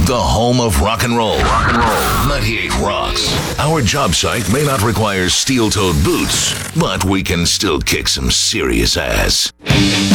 the home of rock and roll. 98 Rocks. Our job site may not require steel-toed boots, but we can still kick some serious ass.